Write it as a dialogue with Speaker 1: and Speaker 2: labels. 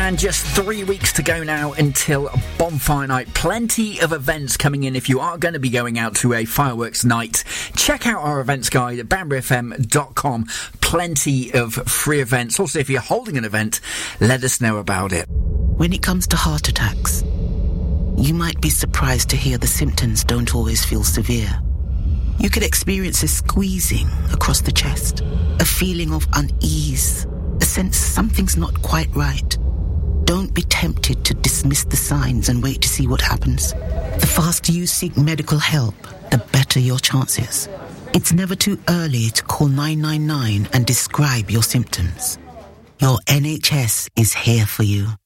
Speaker 1: And just 3 weeks to go now until Bonfire Night. Plenty of events coming in. If you are going to be going out to a fireworks night, check out our events guide at banburyfm.com. Plenty of free events. Also, if you're holding an event, let us know about it.
Speaker 2: When it comes to heart attacks, you might be surprised to hear the symptoms don't always feel severe. You could experience a squeezing across the chest, a feeling of unease, a sense something's not quite right. Don't be tempted to dismiss the signs and wait to see what happens. The faster you seek medical help, the better your chances. It's never too early to call 999 and describe your symptoms. Your NHS is here for you.